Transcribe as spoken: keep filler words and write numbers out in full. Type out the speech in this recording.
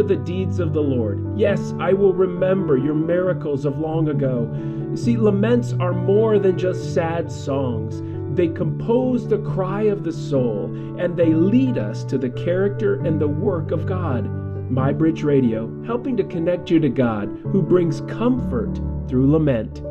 remember the deeds of the Lord. Yes, I will remember your miracles of long ago. See, laments are more than just sad songs. They compose the cry of the soul, and they lead us to the character and the work of God. My Bridge Radio, helping to connect you to God, who brings comfort through lament.